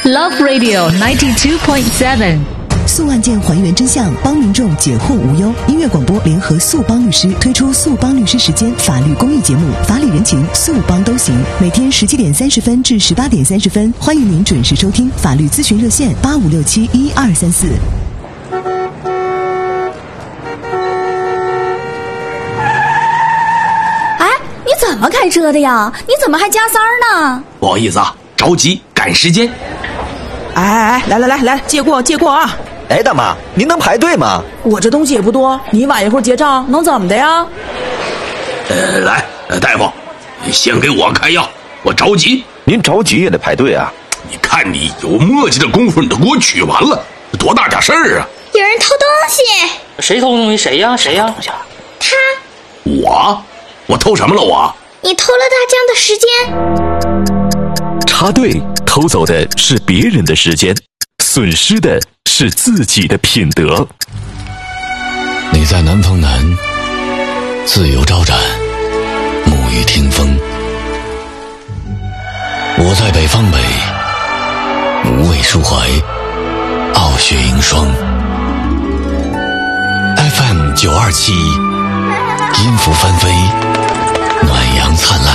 Love Radio 92.7。 诉案件还原真相，帮民众解惑无忧。音乐广播联合速帮律师推出速帮律师时间法律公益节目，法理人情速帮都行。每天17点30分至18点30分，欢迎您准时收听法律咨询热线85671234。 哎，你怎么开车的呀？你怎么还加塞呢？ 不好意思啊，着急赶时间。 来，借过啊！ 哎，大妈，您能排队吗？ 我这东西也不多，你晚一会儿结账能怎么的呀？ 来，大夫，你先给我开药，我着急。 您着急也得排队啊！ 你看你有墨迹的功夫，你都给我取完了，多大点事儿啊！ 有人偷东西！ 谁偷东西？谁呀？ 他。 我偷什么了？ 你偷了大江的时间。 插队偷走的是别人的时间，损失的是自己的品德。 你在南方南自由招展，沐浴听风，我在北方北无畏抒怀，傲雪迎霜。 FM 927，音符翻飞，暖阳灿烂。